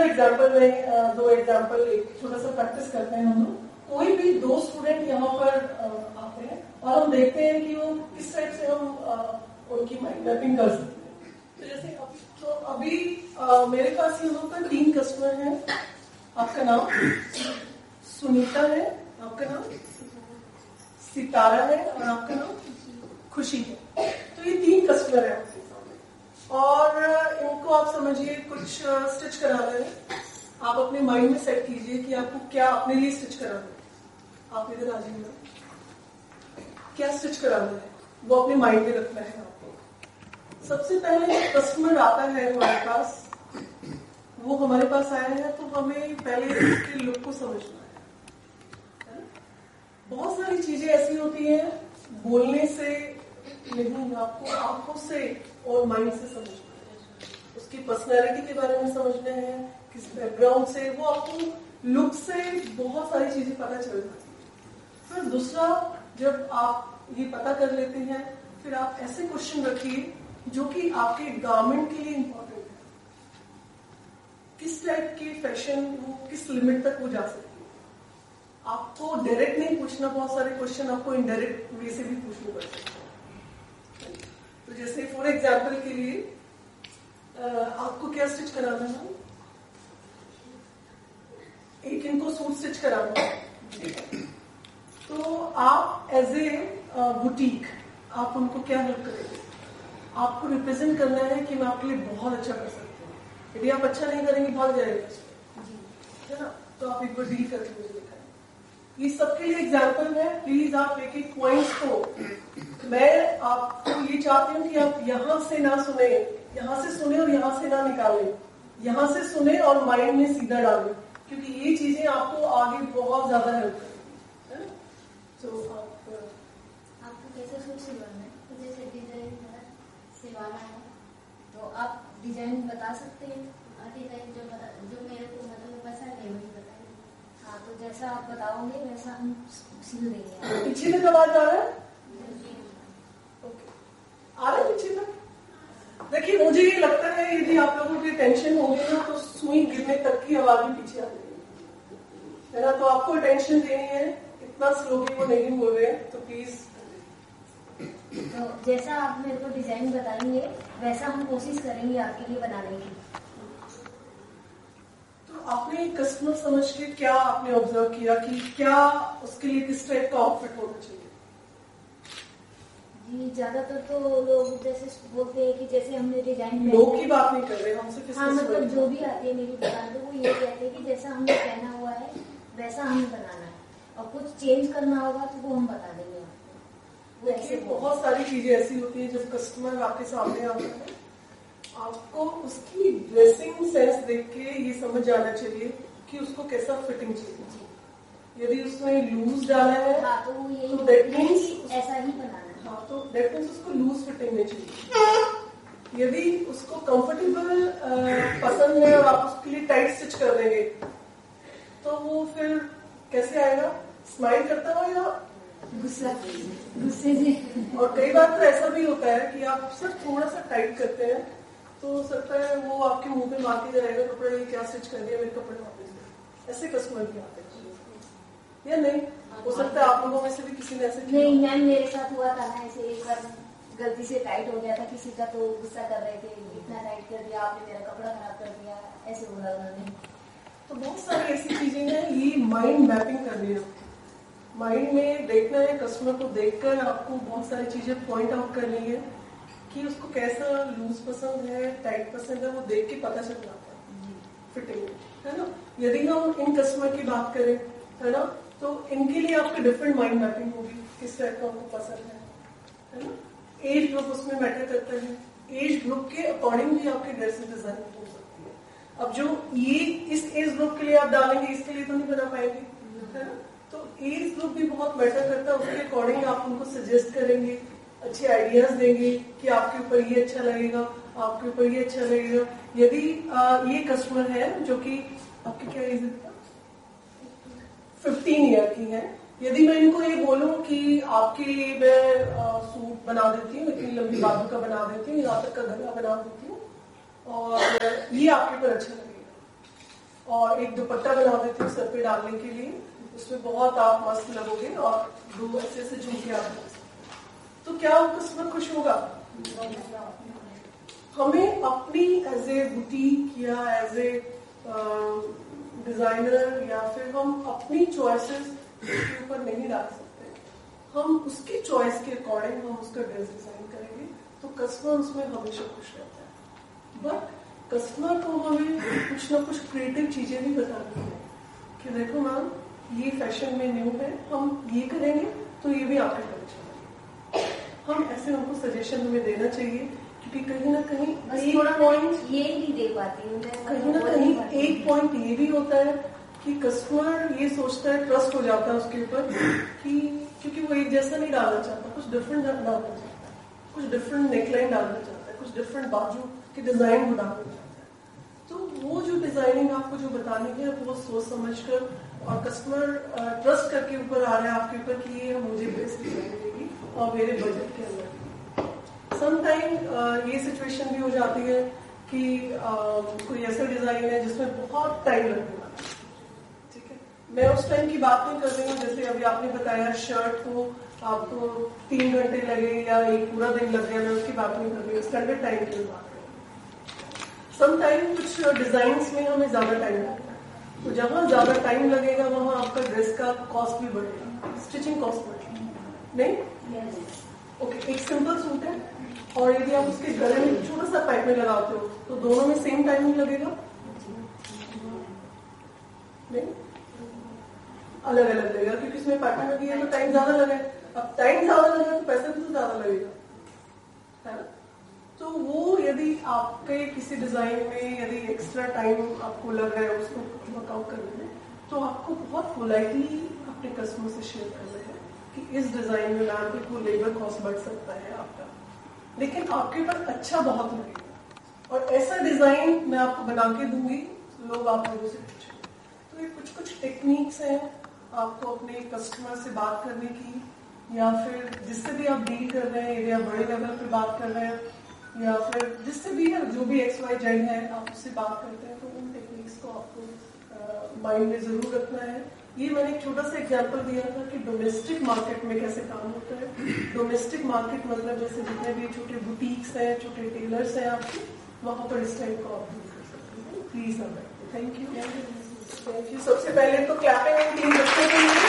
Example में दो example एक छोटा सा प्रैक्टिस करते हैं हम लोग। कोई भी दो स्टूडेंट यहाँ पर आते हैं और हम देखते हैं कि वो किस टाइप से हम उनकी माइंड मैपिंग कर सकते हैं। तो जैसे अभी मेरे पास यहाँ पर 3 कस्टमर हैं। आपका नाम सुनीता है, आपका नाम सितारा है और आपका नाम खुशी है। तो ये 3 कस्टमर है आपके सामने और इनको आप समझिए कुछ स्टिच कराना है। आप अपने माइंड में सेट कीजिए कि आपको क्या अपने लिए स्टिच कराना है। आप इधर आ जाइए, क्या स्टिच कराना है वो अपने माइंड में रखना है आपको। सबसे पहले कस्टमर आता है हमारे पास, वो हमारे पास आया है तो हमें पहले उसके लुक को समझना है। बहुत सारी चीजें ऐसी होती हैं बोलने से नहीं, आपको आंखों से और माइंड से समझना है। उसकी पर्सनैलिटी के बारे में समझना है, किस बैकग्राउंड से, वो आपको लुक से बहुत सारी चीजें पता चल जाती है। फिर दूसरा, जब आप ये पता कर लेते हैं फिर आप ऐसे क्वेश्चन रखिए जो कि आपके गारमेंट के लिए इंपॉर्टेंट है। किस टाइप की फैशन, वो किस लिमिट तक वो जा सकती है। आपको डायरेक्ट नहीं पूछना, बहुत सारे क्वेश्चन आपको इनडायरेक्ट वे से भी पूछने पड़ सकते हैं। तो जैसे फॉर एग्जाम्पल के लिए आपको क्या स्टिच कराना है? एक इनको सूट स्टिच कराना है। तो आप एज ए बुटीक आप उनको क्या हेल्प करेंगे? आपको रिप्रेजेंट करना है कि मैं आपके लिए बहुत अच्छा कर सकती हूँ। यदि आप अच्छा नहीं करेंगे भाग जाएगा, है ना? तो आप एक बार डील करके मुझे दिखाएं। ये सबके लिए एग्जाम्पल है। प्लीज आप एक पॉइंट्स को, मैं आपको ये चाहती हूँ कि आप यहाँ से ना सुने, यहाँ से सुने और यहाँ से ना निकालें, यहाँ से सुने और माइंड में सीधा डालें, क्योंकि ये चीजें आपको आगे बहुत ज्यादा हेल्प करेंगी, है ना? तो आपको कैसे सूट सिलवाना है? तो जैसे डिजाइन सिलवाना है तो आप डिजाइन बता सकते हैं। डिजाइन जो मेरे को मतलब पसंद है वही बताइए। हाँ, तो जैसा आप बताओगे वैसा हम सिल देंगे। पीछे तक आवाज आ रहा है? ओके, आ रहा है पीछे तक? देखिए, मुझे ये लगता है यदि आप लोगों की टेंशन होगी ना तो सुई गिरने तक की आवाज भी पीछे आ जाएगी, है ना? तो आपको टेंशन देनी है, इतना स्लो भी वो नहीं हुए, तो प्लीज। तो जैसा आप मेरे को डिजाइन बताएंगे वैसा हम कोशिश करेंगे आपके लिए बनाने की। तो आपने कस्टमर समझ के क्या आपने ऑब्जर्व किया कि क्या उसके लिए किस टाइप का आउटफिट होना चाहिए? जी, ज्यादातर तो लोग जैसे बोलते हैं कि जैसे हमने डिजाइन, लोग की बात नहीं कर रहे, हमसे किस हाँ, मतलब जो भी आती है मेरी दुकान पे वो ये कहते हैं कि जैसा हमने पहना हुआ है वैसा हमें बनाना है, और कुछ चेंज करना होगा तो वो हम बता देंगे आपको। देखिए, बहुत सारी चीजें ऐसी होती है जब कस्टमर आपके सामने आता है, आपको उसकी ड्रेसिंग सेंस देख के ये समझ आना चाहिए कि उसको कैसा फिटिंग चाहिए। यदि उसमें लूज डाला है, हाँ, तो वो यही तो दैट मीन्स ऐसा ही बनाना है। हाँ, तो दैट मीन्स उसको लूज फिटिंग में चाहिए। यदि उसको कंफर्टेबल पसंद है और आप उसके लिए टाइट स्टिच कर देंगे तो वो फिर कैसे आएगा? स्माइल करता हुआ या गुस्से से? और कई बार तो ऐसा भी होता है कि आप सिर्फ थोड़ा सा टाइट करते हैं तो हो सकता है वो आपके मुंह पे मार के जाएगा, कपड़े क्या स्टिच कर दिया, मेरे कपड़े वापस दे। ऐसे कस्टमर भी आते हैं या नहीं? हो सकता है आप लोगों में से भी किसी ने ऐसे किया। नहीं मैम, मेरे साथ हुआ था ना ऐसे, एक बार गलती से टाइट हो गया था किसी का, तो गुस्सा कर रहे थे, इतना टाइट कर दिया आपने, मेरा कपड़ा खराब कर दिया, ऐसे बोला उन्होंने। तो बहुत सारी ऐसी चीजें हैं, ये माइंड मैपिंग करनी है। माइंड में देखना है, कस्टमर को देखकर आपको बहुत सारी चीजें पॉइंट आउट करनी है कि उसको कैसा लूज पसंद है, टाइट पसंद है, वो देख के पता चल जाता है फिटिंग, है ना? यदि हम इन कस्टमर की बात करें, है ना, तो इनके लिए आपकी डिफरेंट माइंड मैपिंग होगी, किस टाइप का आपको पसंद है ना? एज ग्रुप उसमें मैटर करता है। एज ग्रुप के अकॉर्डिंग भी आपकी ड्रेसेस डिजाइन हो सकती है। अब जो ये इस एज ग्रुप के लिए आप डालेंगे, इसके लिए तो नहीं बना पाएंगे, है ना? तो एज ग्रुप भी बहुत मैटर करता है, उसके अकॉर्डिंग आप उनको सजेस्ट करेंगे, अच्छे आइडियाज देंगे कि आपके ऊपर ये अच्छा लगेगा, आपके ऊपर ये अच्छा लगेगा। यदि ये कस्टमर है जो कि आपकी क्या एज है? 15 ईयर की है। यदि मैं इनको ये बोलूं कि आपके लिए मैं सूट बना देती हूँ, इतनी लंबी बाजू का बना देती हूँ, यहाँ तक का गला बना देती हूँ और ये आपके ऊपर अच्छा लगेगा, और एक दुपट्टा बना देती हूँ सर पे डालने के लिए, उसमें बहुत आप मस्त लगोगे और 2 ऐसे ऐसे झुमके आप लगा सकते हैं। तो क्या कस्टमर खुश होगा? हमें अपनी एज ए बुटीक या एज ए डिजाइनर या फिर हम अपनी चॉइसेस उसके ऊपर नहीं डाल सकते। हम उसकी चॉइस के अकॉर्डिंग हम उसका ड्रेस डिजाइन करेंगे तो कस्टमर उसमें हमेशा खुश रहता है। बट कस्टमर को हमें कुछ ना कुछ क्रिएटिव चीजें भी बतानी है कि देखो मैम ये फैशन में न्यू है, हम ये करेंगे तो ये भी आपके कलेक्शन है। हम ऐसे उनको सजेशन हमें देना चाहिए क्योंकि कहीं ना कहीं एक पॉइंट ये नहीं दे पाती हूँ, कहीं ना कहीं एक पॉइंट ये भी होता है कि कस्टमर ये सोचता है, ट्रस्ट हो जाता है उसके ऊपर कि क्योंकि वो एक जैसा नहीं डालना चाहता, कुछ डिफरेंट डालना चाहता है, कुछ डिफरेंट नेकलाइन डालना चाहता है, कुछ डिफरेंट बाजू के डिजाइन को डालना चाहता है। तो वो जो डिजाइनिंग आपको जो बतानी है वो सोच समझकर और कस्टमर ट्रस्ट करके ऊपर आ रहा है आपके ऊपर कि ये मुझे बेस्ट डिजाइन देगी और मेरे बजट के अंदर। समटाइम ये सिचुएशन भी हो जाती है कि कोई ऐसा डिजाइन है जिसमें बहुत टाइम लगेगा, ठीक है। मैं उस टाइम की बात नहीं कर रही हूँ, जैसे अभी आपने बताया शर्ट को आपको 3 घंटे लगे या एक पूरा दिन लग गया, मैं उसकी बात नहीं कर रही हूँ, स्टैंडर्ड टाइम की बात कर रही हूँ। समटाइम कुछ डिजाइन में हमें ज्यादा टाइम लगता है, तो जहां ज्यादा टाइम लगेगा वहां आपका ड्रेस का कॉस्ट भी बढ़ेगा, स्टिचिंग कॉस्ट बढ़ेगी, नहीं? ओके, एक सिंपल सूट है और यदि आप उसके गले में छोटा सा पाइपिंग लगाते हो तो दोनों में सेम टाइमिंग लगेगा? नहीं, अलग अलग लगेगा क्योंकि इसमें पाइपिंग लगी है तो टाइम ज्यादा लगे। अब टाइम ज्यादा लगेगा तो पैसा भी तो ज्यादा लगेगा, है ना? तो वो यदि आपके किसी डिजाइन में यदि एक्स्ट्रा टाइम आपको लग रहा है उसको वर्कआउट करने में, तो आपको बहुत पोलाइटली अपने कस्टमर से शेयर करना है कि इस डिजाइन में मैम को लेबर कॉस्ट बढ़ सकता है आपका, लेकिन आपके ऊपर अच्छा बहुत लगेगा और ऐसा डिजाइन मैं आपको बना के दूंगी, लोग आप लोगों से पूछेंगे। तो ये कुछ कुछ टेक्निक्स हैं आपको अपने कस्टमर से बात करने की, या फिर जिससे भी आप डील कर रहे हैं, यदि आप बड़े लेवल पे बात कर रहे हैं या फिर जिससे भी है, जो भी XYZ है आप उससे बात करते हैं, तो उन टेक्निक्स को आपको माइंड में जरूर रखना है। ये मैंने एक छोटा सा एग्जांपल दिया था कि डोमेस्टिक मार्केट में कैसे काम होता है। डोमेस्टिक मार्केट मतलब जैसे जितने भी छोटे बुटीक्स हैं, छोटे टेलर्स हैं आपके, वहां पर इस टाइप को आप यूज कर सकते हैं। Please thank you. सबसे पहले तो क्लैपिंग 3 बच्चों के लिए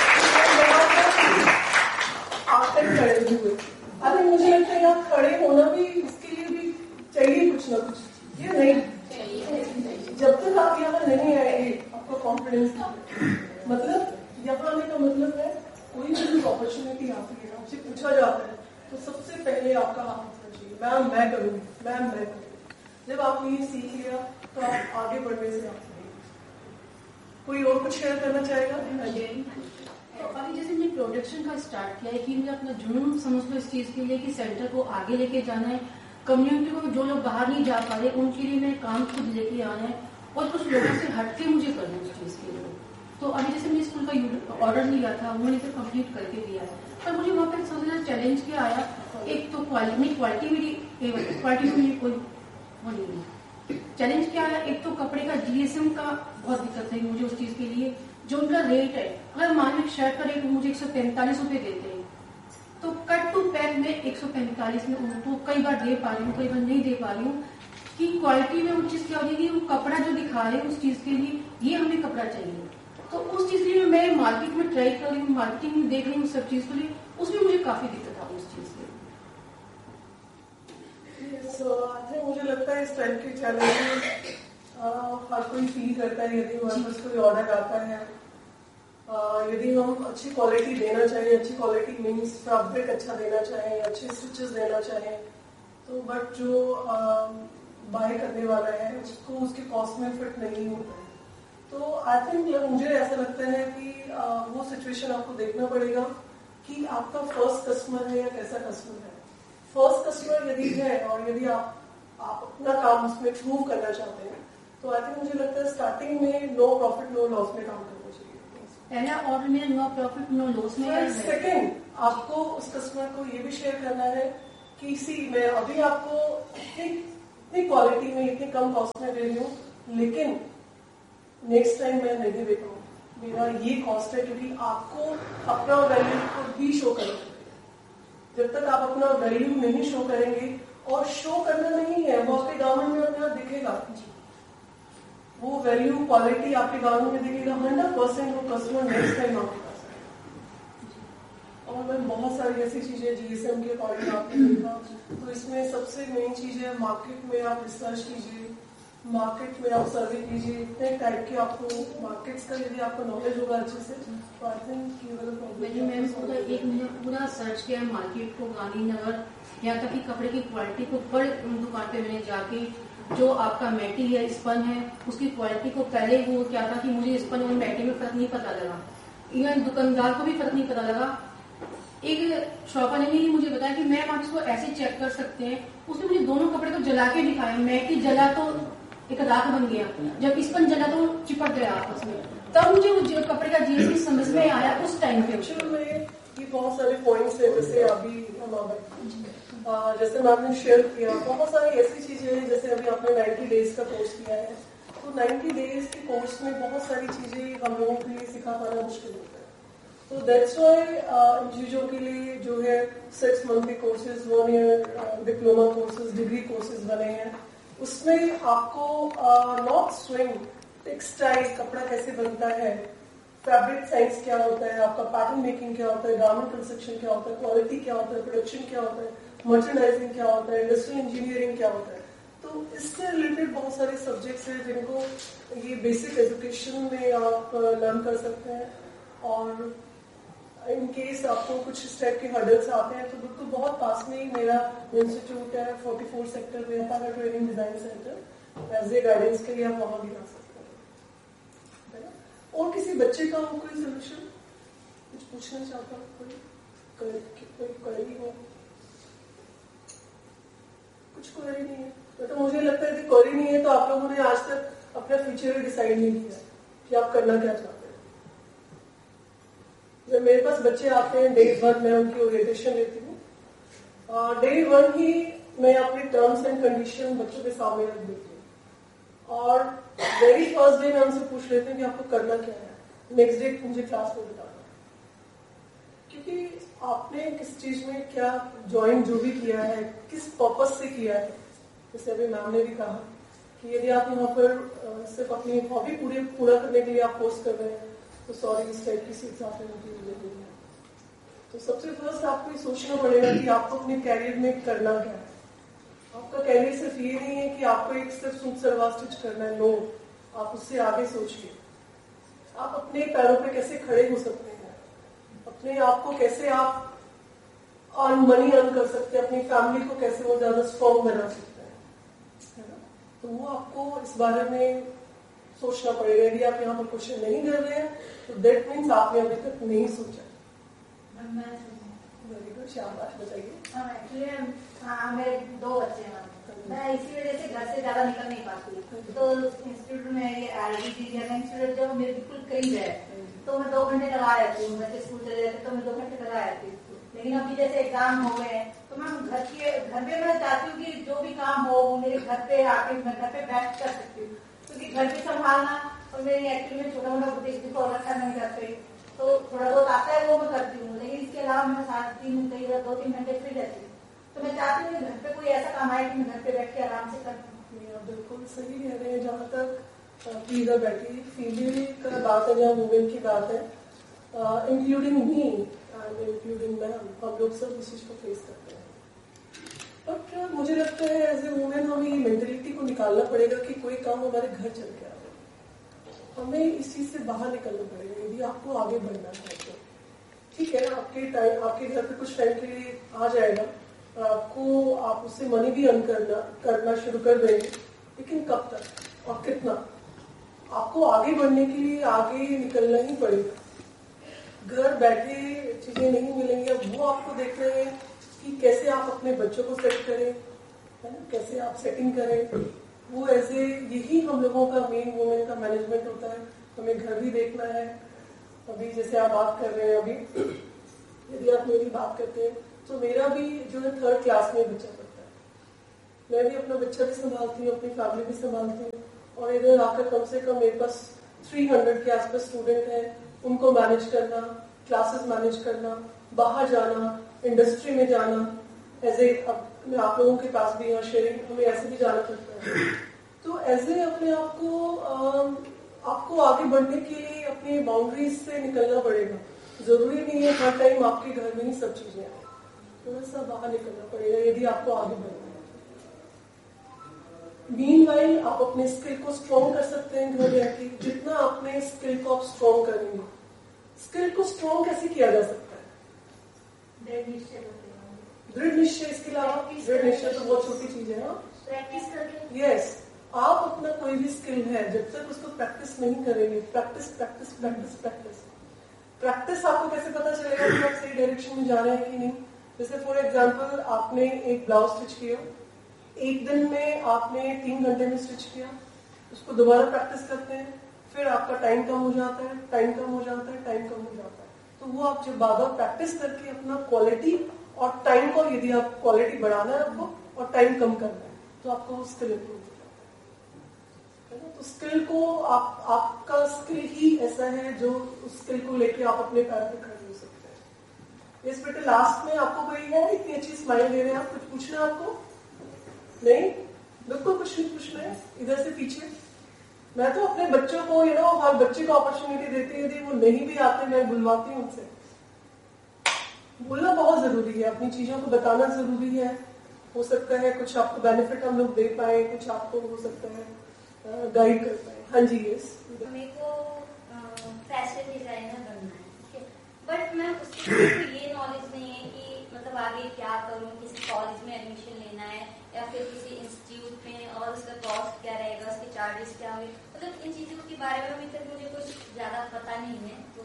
आकर खड़े हुए। अरे मुझे लगता है यहाँ खड़े होना भी इसके लिए भी चाहिए कुछ ना कुछ, ये नहीं, जब तक आप यहाँ नहीं आएंगे आपको कॉन्फिडेंस मतलब यहाँ आने का मतलब है कोई भी अपॉर्चुनिटी आती है आपसे पूछा जाता है तो सबसे पहले आपका हाथ उठना चाहिए, मैम मैं करूंगी, मैम मैं करूंगी। जब आपने ये सीख लिया तो आप आगे बढ़ने से आप कोई और कुछ शेयर करना चाहेगा? तो अभी जैसे मैंने प्रोडक्शन का स्टार्ट किया है कि मुझे अपना जुनून समझ लो इस चीज के लिए कि सेंटर को आगे लेके जाना है, कम्युनिटी को जो लोग बाहर नहीं जा पा रहे उनके लिए मैं काम खुद लेके आना है और कुछ लोगों से हटके मुझे करना है उस चीज के लिए। तो अभी जैसे मैंने स्कूल का ऑर्डर लिया था वो मैंने फिर कंप्लीट करके दिया है, पर मुझे वहाँ पे सबसे ज्यादा चैलेंज क्या आया, एक तो क्वालिटी मेरी कोई वो नहीं है। चैलेंज क्या है, एक तो कपड़े का GSM का बहुत दिक्कत है मुझे उस चीज के लिए, जो उनका रेट है, अगर मान लो शर्ट का रेट मुझे 145 रुपए देते हैं तो कट टू पैक में 145 में उनको कई बार दे पा रही हूँ, कई बार नहीं दे पा रही हूँ कि क्वालिटी में वो चीज क्या हो जाएगी, वो कपड़ा जो दिखा रहे हैं उस चीज के लिए ये हमें कपड़ा चाहिए, तो उस चीज के लिए मैं मार्केट में ट्राई कर रही हूँ, मार्केटिंग देख रही हूँ सब चीज के लिए, उसमें मुझे काफी दिक्कत आ रही है उस चीज के। मुझे लगता है इस टाइप के चैलेंज हर कोई फील करता है यदि हमारे पास कोई ऑर्डर आता है, यदि हम अच्छी क्वालिटी देना चाहें, अच्छी क्वालिटी मीन्स फैब्रिक अच्छा देना चाहें, अच्छे स्टिचेस देना चाहें, तो बट जो बाय करने वाला है उसको उसके कॉस्ट में फिट नहीं होता है, तो आई थिंक मुझे ऐसा लगता है कि वो सिचुएशन आपको देखना पड़ेगा कि आपका फर्स्ट कस्टमर है या कैसा कस्टमर है। फर्स्ट कस्टमर यदि है और यदि आप अपना काम उसमें प्रूव करना चाहते हैं तो आई थिंक मुझे लगता है स्टार्टिंग में नो प्रॉफिट नो लॉस में काम करना चाहिए। पहला ऑर्डर में नो प्रॉफिट नो लॉस में। सेकेंड, आपको उस कस्टमर को ये भी शेयर करना है कि मैं अभी आपको इतनी क्वालिटी में इतनी कम कॉस्ट में दे रही हूँ, लेकिन नेक्स्ट टाइम मैं नहीं दे पाऊँ, मेरा ये कॉस्ट है, क्योंकि आपको अपना वैल्यू खुद ही शो करना है। जब तक आप अपना वैल्यू नहीं शो करेंगे, और शो करना नहीं है, वो आपके गारमेंट में अपना दिखेगा, वो वैल्यू क्वालिटी आपके गारमेंट में दिखेगा 100%, वो कस्टमर नेक्स्ट टाइम आपके पास आएगा। और मैं बहुत सारी ऐसी चीजें जीएसएम के अकॉर्डिंग आपने देखा, तो इसमें सबसे मेन चीज है मार्केट में आप रिसर्च कीजिए, मार्केट में आप सर्वे कीजिए, इतने टाइप के आपको मार्केट्स का यदि आपको नॉलेज होगा अच्छे से, तो आई थिंक मैंने मैम पूरा 1 महीना पूरा सर्च किया मार्केट को, गांधीनगर, यहाँ तक कि कपड़े की क्वालिटी को पर दुकान पे मैंने जाके जो आपका मैटी है, स्पन है, उसकी क्वालिटी को पहले वो क्या था कि मुझे स्पन और मैटी में फर्क नहीं पता लगा, इवन दुकानदार को भी फर्क नहीं पता लगा। एक शॉपर ने ही मुझे बताया कि मैम आप इसको ऐसे चेक कर सकते हैं, उसने मुझे दोनों कपड़े को जला के दिखाया, मैटी जला तो एक राख बन गया, जब स्पन जला तो चिपक गया आपस में, तब मुझे वो कपड़े का जीएसटी समझ में आया उस टाइम पे। ये बहुत सारे पॉइंट्स है, जैसे अभी जैसे मैम ने शेयर किया, बहुत सारी ऐसी चीजें हैं, जैसे अभी आपने 90 डेज का कोर्स किया है, तो 90 डेज के कोर्स में बहुत सारी चीजें हम लोगों के लिए सिखा पाना मुश्किल होता है। तो दैट्स व्हाई इन चीजों के लिए जो है 6 मंथ के courses, 1 year diploma courses, degree courses बने हैं। उसमें आपको नॉट स्विंग, टेक्सटाइल कपड़ा कैसे बनता है, फैब्रिक साइंस क्या होता है, आपका पैटर्न मेकिंग क्या होता है, गारमेंट कंस्ट्रक्शन क्या होता है, क्वालिटी क्या होता है, प्रोडक्शन क्या होता है, मर्चेंडाइजिंग क्या होता है, इंडस्ट्रियल इंजीनियरिंग क्या होता है। तो इससे रिलेटेड बहुत सारे सब्जेक्ट्स हैं जिनको ये बेसिक एजुकेशन में आप लर्न कर सकते हैं। और इन केस आपको कुछ इस टाइप के हर्डल्स आते हैं, तो बिल्कुल बहुत पास में ही मेरा इंस्टीट्यूट है, 44 सेक्टर में है, training design centre, as a guidance के लिए आप वहां भी आ सकते हैं। और किसी बच्चे का हो कोई सोल्यूशन, कुछ पूछना चाहता हूँ, कोई क्वेरी हो? कुछ क्वेरी नहीं है, तो मुझे लगता है कि क्वेरी नहीं है तो आप लोगों ने आज तक अपना फ्यूचर डिसाइड नहीं किया कि आप करना क्या चाहते हैं। जब मेरे पास बच्चे आते हैं डे 1 में उनकी ओरिएंटेशन लेती हूँ, डे 1 ही मैं अपने टर्म्स एंड कंडीशन बच्चों के सामने रख देती हूँ, और वेरी फर्स्ट डे मैं उनसे पूछ लेती हूँ कि आपको करना क्या है, नेक्स्ट डे मुझे क्लास में बताना, क्योंकि आपने किस चीज में क्या ज्वाइन जो भी किया है, किस पर्पस से किया है। जैसे अभी मैम ने भी कहा कि यदि आप यहाँ पर सिर्फ अपनी हॉबी पूरा करने के लिए आप कोर्स कर रहे हैं, तो सॉरी इस टाइप की सीट्स आपने नहीं है। तो सबसे फर्स्ट आपको सोचना पड़ेगा कि आपको अपने कैरियर में करना क्या है। आपका कैरियर सिर्फ ये नहीं है कि आपको एक सिर्फ सूट सलवार स्टिच करना है, नो, आप उससे आगे सोचिए। आप अपने पैरों पे कैसे खड़े हो सकते हैं, अपने आप को कैसे आप मनी अर्न कर सकते हैं, अपनी फैमिली को कैसे वो ज्यादा स्ट्रॉन्ग बना सकते हैं, है ना। तो वो आपको इस बारे में सोचना पड़ेगा। यदि आप यहाँ पर क्वेश्चन नहीं कर रहे हैं तो दैट मीन्स आपने अभी तक नहीं सोचा। वेरी गुड, शाबाश, बताइए। एक्चुअली मेरे 2 बच्चे हैं, मैं इसी वजह से घर से ज्यादा निकल नहीं पाती, तो इंस्टीट्यूट में ये इंस्टीट्यूट जो मेरे बिल्कुल करीब है, तो मैं 2 घंटे लगा रहती हूँ। बच्चे स्कूल चले जाते तो मैं 2 घंटे लगा रहती हूँ। लेकिन अभी जैसे एग्जाम हो गए तो मैं घर पे मैं चाहती हूँ कि जो भी काम हो वो मेरे घर पे आके मैं घर पे बैठ कर सकती हूँ, क्योंकि घर पे संभालना और मेरी एक्चुअली में छोटा मोटा बुटीक भी रखा नहीं करते, तो थोड़ा बहुत आता है वो मैं करती हूँ। लेकिन इसके अलावा मैं 2-3 घंटे फ्री रहती हूँ, तो मैं चाहती हूँ कि घर पे कोई ऐसा काम आए कि मैं घर पे बैठ के आराम से कर सकूँ। बिल्कुल सही कह रहे हैं। जहाँ तक इधर बैठी फीमेल का बात है, जहाँ वुमेन की बात है, including me and including ma'am, हम लोग सब इस चीज को फेस करते हैं। बट मुझे लगता है एज ए वुमेन हमें ये मेंटेलिटी को निकालना पड़ेगा कि कोई काम हमारे घर चल के आ रहा है, हमें इस चीज से बाहर निकलना पड़ेगा। यदि आपको आगे बढ़ना है तो ठीक है, आपके घर पे कुछ टाइम के लिए आ जाएगा, आपको आप उससे मनी भी अर्न करना शुरू कर देंगे, लेकिन कब तक और कितना? आपको आगे बढ़ने के लिए आगे निकलना ही पड़ेगा। घर बैठे चीजें नहीं मिलेंगी। अब वो आपको देखना है कि कैसे आप अपने बच्चों को सेट करें, है ना, कैसे आप सेटिंग करें। वो ऐसे यही हम लोगों का मेन वुमेन का मैनेजमेंट होता है। हमें घर भी देखना है। अभी जैसे आप बात कर रहे हैं, अभी यदि आप मेरी बात करते हैं तो मेरा भी जो है 3rd क्लास में बच्चा पढ़ता है। मैं भी अपना बच्चा भी संभालती हूँ, अपनी फैमिली भी संभालती हूँ, और इधर आकर कम से कम मेरे पास 300 के आसपास स्टूडेंट हैं, उनको मैनेज करना, क्लासेस मैनेज करना, बाहर जाना, इंडस्ट्री में जाना, ऐसे अब आप लोगों के पास भी यहाँ शेयरिंग हमें ऐसे भी जाना पड़ता है। तो ऐसे अपने आप को आपको आगे बढ़ने के लिए अपनी बाउंड्रीज से निकलना पड़ेगा। जरूरी नहीं है हर टाइम आपके घर में ही सब चीजें आए, थोड़ा सा बाहर निकलना पड़ेगा यदि आपको आगे बढ़ना है। मीनवाइल आप अपने स्किल को स्ट्रॉन्ग कर सकते हैं घर रहकर। जितना अपने स्किल को आप स्ट्रॉन्ग करेंगे, स्किल को स्ट्रॉन्ग कैसे किया जा सकता है? दृढ़ निश्चय। इसके अलावा दृढ़ निश्चय तो बहुत छोटी चीज है ना, प्रैक्टिस करके। यस, आप अपना कोई भी स्किल है जब तक उसको प्रैक्टिस नहीं करेंगे, practice practice practice practice practice, आपको कैसे पता चलेगा कि आप सही डायरेक्शन में जा रहे हैं कि नहीं? जैसे फॉर एग्जांपल आपने एक ब्लाउज स्टिच किया, एक दिन में आपने 3 घंटे में स्टिच किया, उसको दोबारा प्रैक्टिस करते हैं, फिर आपका टाइम कम हो जाता है, टाइम कम हो जाता है, टाइम कम हो जाता है। तो वो आप जब बार बार प्रैक्टिस करके अपना क्वालिटी और टाइम को, यदि आप क्वालिटी बढ़ाना है आपको और टाइम कम करना है, तो आपको स्किल इंप्रूव हो जाता है। तो स्किल को आपका स्किल ही ऐसा है जो उस स्किल को लेके आप अपने पैर पे खड़े हो सकते हैं। इस बेटे लास्ट में आपको कोई है इतनी अच्छी स्माइल दे रहे हैं, आप कुछ पूछना है आपको? नहीं, बिल्कुल कुछ नहीं पूछना है। इधर से पीछे मैं तो अपने बच्चों को हर बच्चे को अपॉर्चुनिटी देती है, यदि वो नहीं भी आते मैं बुलवाती हूँ उनसे। बोलना बहुत जरूरी है, अपनी चीजों को बताना जरूरी है। हो सकता है कुछ आपको बेनिफिट हम लोग दे पाए, कुछ आपको हो सकता है गाइड कर पाए। हाँ जी, यस। मेरे को फैशन डिजाइनर बनना है, ठीक है, बट मैं उसके लिए ये नॉलेज नहीं है कि मतलब आगे क्या करूँ, किसी कॉलेज में एडमिशन लेना है या फिर किसी इंस्टीट्यूट में, और उसका कॉस्ट क्या रहेगा, उसके चार्जेस क्या होंगे, मतलब इन चीजों के बारे में अभी तक मुझे कुछ ज्यादा पता नहीं है। तो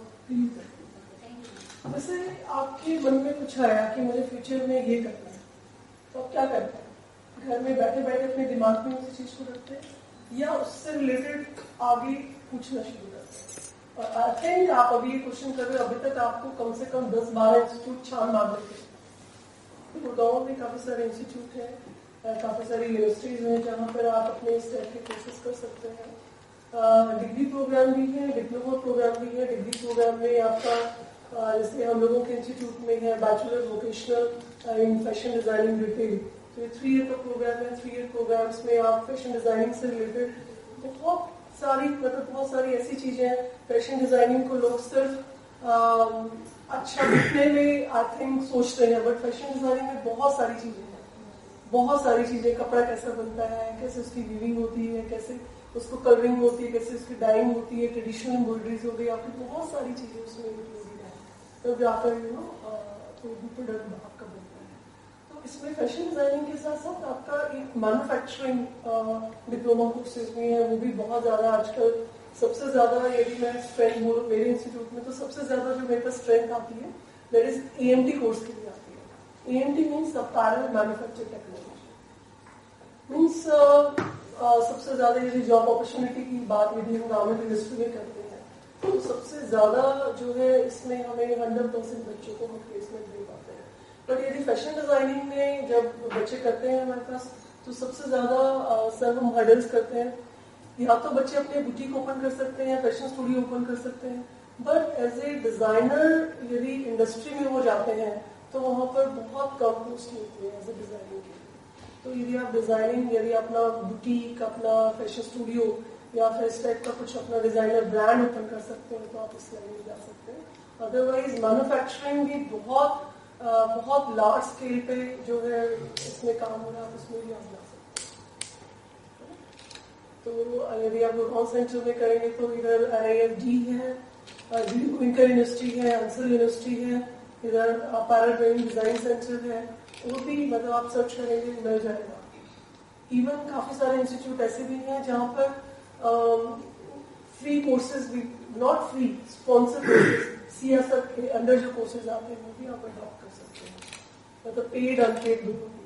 थैंक यू। वैसे आपके मन में कुछ आया कि मुझे फ्यूचर में ये करना है, तो आप क्या करते हैं? घर में बैठे बैठे अपने दिमाग में उसी चीज को रखते हैं या उससे रिलेटेड आगे पूछना शुरू करते हैं? और आई थिंक आप अभी ये क्वेश्चन कर रहे हो, अभी तक आपको कम से कम 10-12 इंस्टीट्यूट छान मार देते हैं। गुड़गांव में काफी सारे इंस्टीट्यूट है, काफी सारी यूनिवर्सिटीज हैं जहाँ पर आप अपने इस टाइप के कोर्सेज कर सकते हैं। डिग्री प्रोग्राम भी है, डिप्लोमा प्रोग्राम भी है। डिग्री प्रोग्राम में आपका जैसे हम लोगों के इंस्टीट्यूट में है bachelor vocational in fashion designing detail, तो ये 3 ईयर का प्रोग्राम है। 3 ईयर प्रोग्राम्स में आप फैशन डिजाइनिंग से रिलेटेड बहुत सारी ऐसी चीजें हैं। फैशन डिजाइनिंग को लोग सिर्फ अच्छा दिखने में आई थिंक सोचते हैं, बट फैशन डिजाइनिंग में बहुत सारी चीजें हैं, बहुत सारी चीजें। कपड़ा कैसा बनता है, कैसे उसकी वीविंग होती है, कैसे उसको कलरिंग होती है, कैसे उसकी डाइंग होती है, ट्रेडिशनल एम्ब्रॉयडरीज हो गई, आपकी बहुत सारी चीजें उसमें इंक्लूडेड है। तब जाकर तो प्रोडक्ट आपका बनता है। तो इसमें फैशन डिजाइनिंग के साथ साथ आपका एक मैन्युफैक्चरिंग डिप्लोमा कोर्सेज भी है, वो भी बहुत ज्यादा आजकल सबसे ज्यादा, यदि मैं स्ट्रेंथ बोलूँ मेरे इंस्टीट्यूट में, तो सबसे ज्यादा जो मेरे पास स्ट्रेंथ आती है दैट इज AMT कोर्स के लिए आती है। AMT means apparel manufacture technology, means सबसे ज्यादा यदि जॉब अपॉर्चुनिटी की बात यदि हम गारमेंट इंडस्ट्री में करते हैं तो सबसे ज्यादा जो है इसमें हमें 100% बच्चों को हम प्लेसमेंट दे पाते हैं। बट यदि फैशन डिजाइनिंग में जब बच्चे करते हैं हमारे पास, तो सबसे ज्यादा सर हम हर्डल्स करते हैं। या तो बच्चे अपने बुटीक ओपन कर सकते हैं या फैशन स्टूडियो ओपन कर सकते हैं, बट एज ए डिजाइनर यदि इंडस्ट्री में वो जाते हैं तो वहां पर बहुत कम पोस्ट मिलती है एज ए डिजाइनिंग के लिए। तो यदि आप डिजाइनिंग, यदि अपना बुटीक, अपना फैशन स्टूडियो या फिर इस टाइप का कुछ अपना डिजाइनर ब्रांड ओपन कर सकते हैं तो आप इस लाइन में जा सकते हैं। अदरवाइज मैन्युफैक्चरिंग भी बहुत लार्ज स्केल पे जो है इसमें काम हो रहा है, उसमें भी आप जा सकते हैं। तो यदि आप गुड़गांव सेंटर में करेंगे तो इधर IIFD है, क्विंकर यूनिवर्सिटी है, अंसर यूनिवर्सिटी है, इधर पैरल ट्रेनिंग डिजाइन सेंटर है, वो भी मतलब आप सर्च करेंगे मिल जाएगा। इवन काफी सारे इंस्टीट्यूट ऐसे भी हैं जहाँ पर फ्री कोर्सेज भी, not free, sponsor courses, CSR के अंडर जो कोर्सेज आते हैं वो भी आप अडॉप्ट कर सकते हैं, मतलब पेड अनपेड दोनों।